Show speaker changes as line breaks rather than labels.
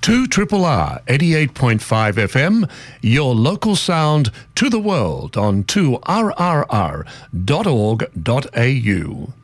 2 R 88.5 FM, your local sound to the world on 2rrr.org.au.